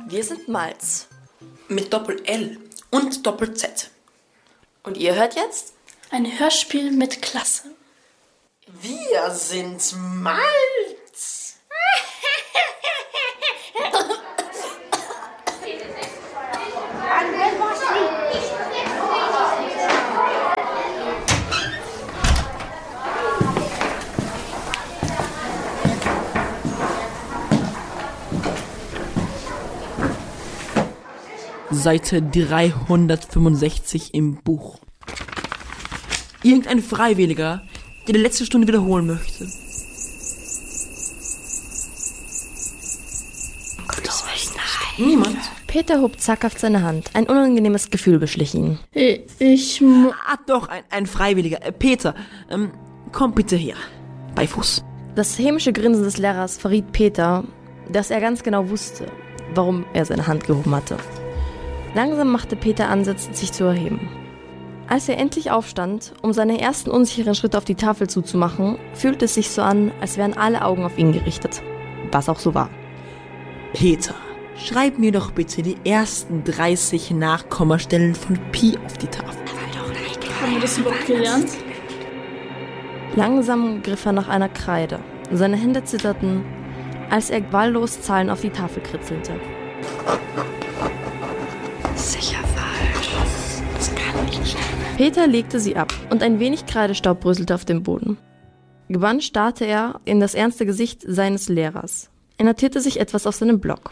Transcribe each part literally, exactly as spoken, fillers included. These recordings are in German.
Wir sind Malz. Mit Doppel-L und Doppel-Z. Und ihr hört jetzt? Ein Hörspiel mit Klasse. Wir sind Malz. Seite dreihundertfünfundsechzig im Buch. Irgendein Freiwilliger, der die letzte Stunde wiederholen möchte. Gottes Willen, nein. Niemand. Peter hob zaghaft seine Hand. Ein unangenehmes Gefühl beschlich ihn. Ich mu... Ah, doch, ein, ein Freiwilliger. Äh, Peter, ähm, komm bitte her. Bei Fuß. Das hämische Grinsen des Lehrers verriet Peter, dass er ganz genau wusste, warum er seine Hand gehoben hatte. Langsam machte Peter Ansätze, sich zu erheben. Als er endlich aufstand, um seine ersten unsicheren Schritte auf die Tafel zuzumachen, fühlte es sich so an, als wären alle Augen auf ihn gerichtet. Was auch so war. Peter, schreib mir doch bitte die ersten dreißig Nachkommastellen von Pi auf die Tafel. Haben wir das überhaupt gelernt? Langsam griff er nach einer Kreide. Seine Hände zitterten, als er wahllos Zahlen auf die Tafel kritzelte. Sicher falsch. Das kann nicht stimmen. Peter legte sie ab und ein wenig Kreidestaub bröselte auf dem Boden. Gebannt starrte er in das ernste Gesicht seines Lehrers. Er notierte sich etwas auf seinem Block.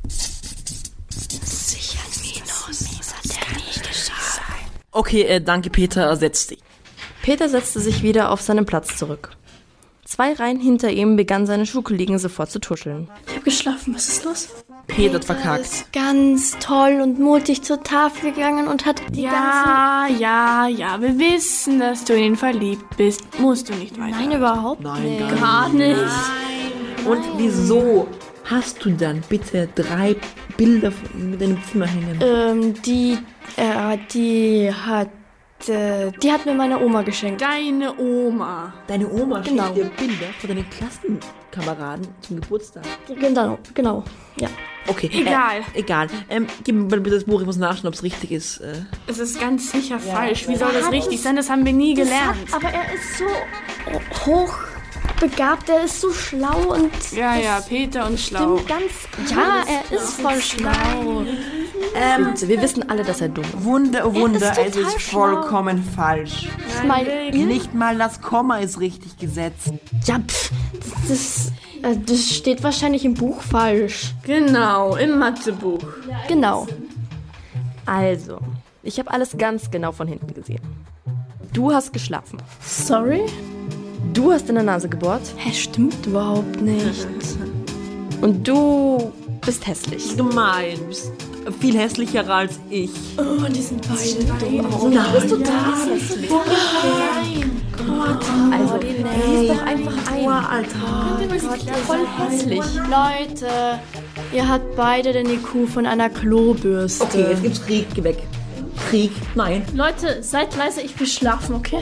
Sicher Minus. Das hat er nicht geschafft. Okay, äh, danke Peter, setz dich. Peter setzte sich wieder auf seinen Platz zurück. Zwei Reihen hinter ihm begannen seine Schulkollegen sofort zu tuscheln. Ich hab geschlafen, was ist los? Peter hat verkackt. Ist ganz toll und mutig zur Tafel gegangen und hat die Ja, ja, ja, wir wissen, dass du in ihn verliebt bist. Musst du nicht weiter. ganzen... Nein, überhaupt Nein, nicht. gar nicht. Gar nicht. Und wieso hast du dann bitte drei Bilder mit deinem Zimmer hängen? Ähm, die, äh, die hat, äh, die hat mir meine Oma geschenkt. Deine Oma. Deine Oma Genau. schickt dir Bilder von deinen Klassenkameraden zum Geburtstag. Genau, genau, ja. Okay, Äh, egal. Egal. Ähm, gib mir bitte das Buch, ich muss nachschauen, ob es richtig ist. Äh. Es ist ganz sicher falsch. Wie soll das richtig sein? Das haben wir nie gelernt. Das hat, aber er ist so hochbegabt, er ist so schlau und... Ja, das ja, Peter und schlau. Stimmt ganz... Ja, er ist voll schlau. Ähm, Also, wir wissen alle, dass er dumm ist. Wunder, oh Wunder, ist es total ist schlau. vollkommen falsch. Ich meine, Nicht mal das Komma ist richtig gesetzt. ja, pff, das, äh, das steht wahrscheinlich im Buch falsch. Genau, im Mathebuch. Genau. Also, ich habe alles ganz genau von hinten gesehen. Du hast geschlafen. Sorry? Du hast in der Nase gebohrt. Hä, stimmt überhaupt nicht. Und du bist hässlich. Gemein, du bist viel hässlicher als ich. Oh, die sind beide dumm. Oh, Du bist total hässlich. Also, lies doch einfach ein. Gott, voll hässlich. Leute, ihr habt beide den I Q von einer Klobürste. Okay, jetzt gibt's Krieg, geh weg. Krieg, nein. Leute, seid leise, ich will schlafen, okay?